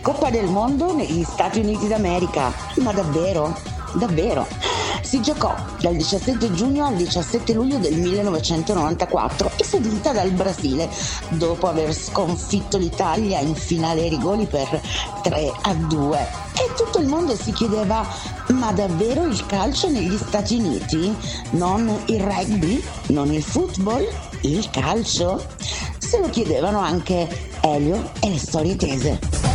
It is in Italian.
Coppa del Mondo negli Stati Uniti d'America. Ma davvero? Davvero? Si giocò dal 17 giugno al 17 luglio del 1994 e fu vinta dal Brasile dopo aver sconfitto l'Italia in finale ai rigori per 3-2. E tutto il mondo si chiedeva: ma davvero il calcio negli Stati Uniti? Non il rugby? Non il football? Il calcio? Se lo chiedevano anche Elio e le storie tese.